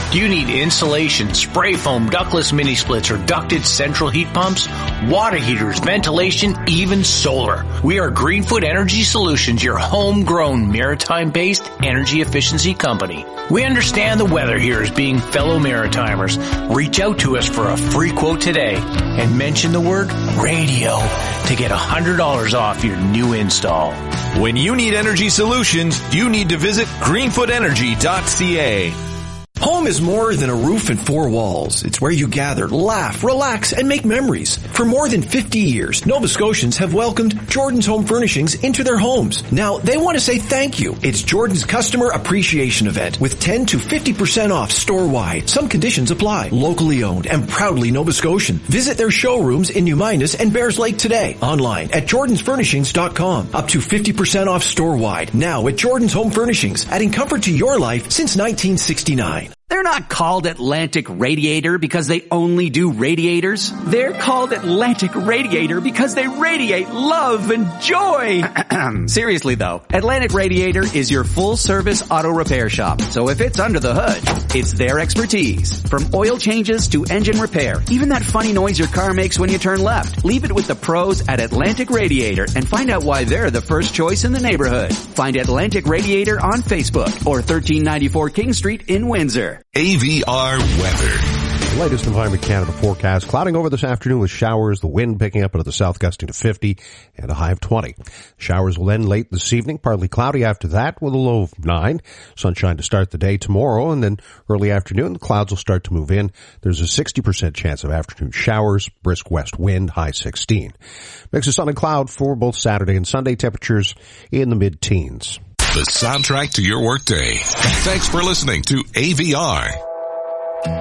Do you need insulation, spray foam, ductless mini splits, or ducted central heat pumps? Water heaters, ventilation, even solar. We are Greenfoot Energy Solutions, your homegrown maritime-based energy efficiency company. We understand the weather here as being fellow Maritimers. Reach out to us for a free quote today and mention the word radio to get $100 off your new install. When you need energy solutions, you need to visit greenfootenergy.ca. Home is more than a roof and four walls. It's where you gather, laugh, relax, and make memories. For more than 50 years, Nova Scotians have welcomed Jordan's Home Furnishings into their homes. Now, they want to say thank you. It's Jordan's Customer Appreciation Event with 10 to 50% off store-wide. Some conditions apply. Locally owned and proudly Nova Scotian. Visit their showrooms in New Minas and Bears Lake today. Online at jordansfurnishings.com. Up to 50% off store-wide. Now at Jordan's Home Furnishings, adding comfort to your life since 1969. They're not called Atlantic Radiator because they only do radiators. They're called Atlantic Radiator because they radiate love and joy. Seriously though, Atlantic Radiator is your full-service auto repair shop. So if it's under the hood, it's their expertise. From oil changes to engine repair, even that funny noise your car makes when you turn left. Leave it with the pros at Atlantic Radiator and find out why they're the first choice in the neighborhood. Find Atlantic Radiator on Facebook or 1394 King Street in Windsor. AVR weather. The latest Environment Canada forecast. Clouding over this afternoon with showers, the wind picking up into the south gusting to 50 and a high of 20. Showers will end late this evening, partly cloudy after that with a low of 9. Sunshine to start the day tomorrow, and then early afternoon the clouds will start to move in. There's a 60% chance of afternoon showers, brisk west wind, high 16. Mix of sun and cloud for both Saturday and Sunday, temperatures in the mid-teens. The soundtrack to your workday. Thanks for listening to AVR.